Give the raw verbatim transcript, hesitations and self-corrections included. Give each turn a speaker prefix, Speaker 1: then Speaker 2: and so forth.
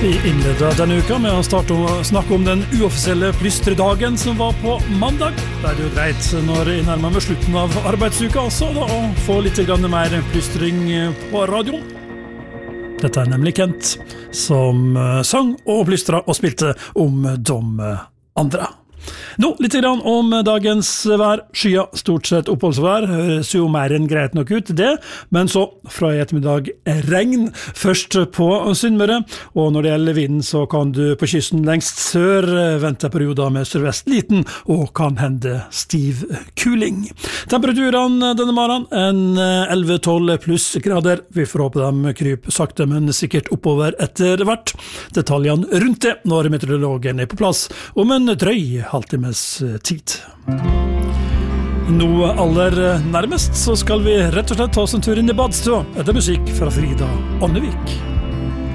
Speaker 1: Vi innleder denne uka med å starte å snakke om den uoffisielle plystredagen som var på mandag. Det er jo greit når jeg nærmer meg slutten av arbeidsuka også, da, å få litt grann mer plystring på radioen. Dette er nemlig Kent, som sang og plystra og spilte om de andre. Nå, litt grann om dagens vær. Skya, stort sett oppholdsvær, høres jo mer enn greit nok ut det, men så fra i ettermiddag regn, først på Sunnmøre, og når det gjelder vinden så kan du på kysten lengst sør vente perioder med sørvest liten og kan hende stiv kuling. Temperaturene denne morgenen en elleve tolv pluss grader. Vi får håpe de kryper sakte, men sikkert oppover etter hvert. Detaljene rundt det når meteorologen er på plass om en drøy halvtimes tid. Nå aller nærmest så skal vi rett og slett ta oss en tur inn i badstua etter musikk fra Frida Ånnevik.